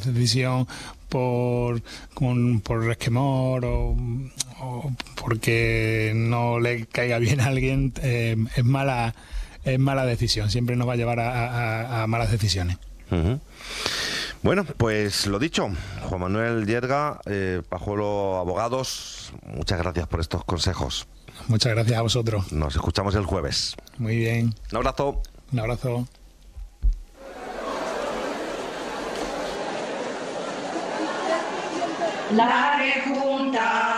decisión por resquemor o porque no le caiga bien a alguien, es mala decisión. Siempre nos va a llevar a malas decisiones. Uh-huh. Bueno, pues lo dicho, Juan Manuel Llerga, Pajuelo Abogados, muchas gracias por estos consejos. Muchas gracias a vosotros. Nos escuchamos el jueves. Muy bien. Un abrazo. Un abrazo. La rejunta